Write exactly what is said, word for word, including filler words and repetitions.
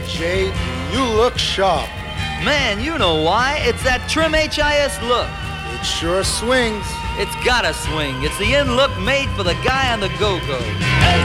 Jay, you look sharp. Man, you know why. It's that Trim H I S look. It sure swings. It's gotta swing. It's the in look made for the guy on the go-go.